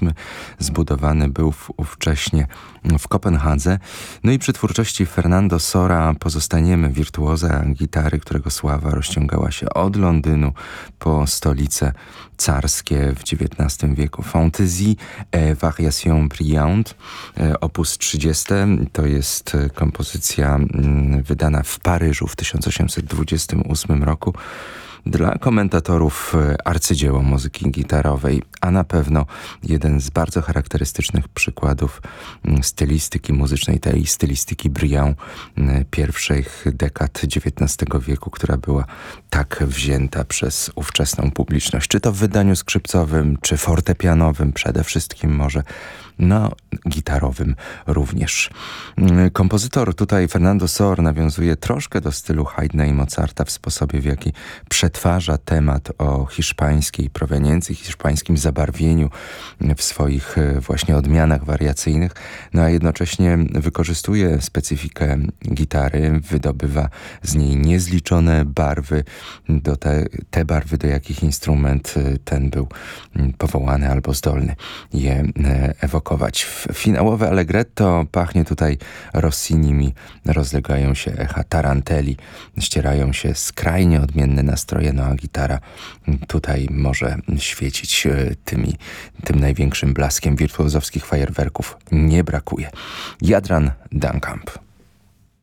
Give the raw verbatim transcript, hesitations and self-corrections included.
ósmy zbudowany był w, ówcześnie w Kopenhadze. No i przy twórczości Fernando Sora pozostaniemy. Wirtuoza gitary, którego sława rozciągała się od Londynu po stolice carskie w dziewiętnastym wieku. Fantaisie et Variation brillante, opus trzydzieści, to jest kompozycja wydana w Paryżu w tysiąc osiemset dwudziestym ósmym roku. Dla komentatorów arcydzieło muzyki gitarowej, a na pewno jeden z bardzo charakterystycznych przykładów stylistyki muzycznej, tej stylistyki brillant pierwszych dekad dziewiętnastego wieku, która była tak wzięta przez ówczesną publiczność. Czy to w wydaniu skrzypcowym, czy fortepianowym, przede wszystkim może, no gitarowym również. Kompozytor tutaj Fernando Sor nawiązuje troszkę do stylu Haydna i Mozarta w sposobie, w jaki przetwarza temat o hiszpańskiej proweniencji, hiszpańskim zabarwieniu w swoich właśnie odmianach wariacyjnych, no a jednocześnie wykorzystuje specyfikę gitary, wydobywa z niej niezliczone barwy, do te, te barwy, do jakich instrument ten był powołany albo zdolny je ewokować. Finałowe allegretto pachnie tutaj Rossinimi, rozlegają się echa tarantelli, ścierają się skrajnie odmienne nastroje, no a gitara tutaj może świecić tymi, tym największym blaskiem. Wirtuozowskich fajerwerków nie brakuje. Jadran Dankamp.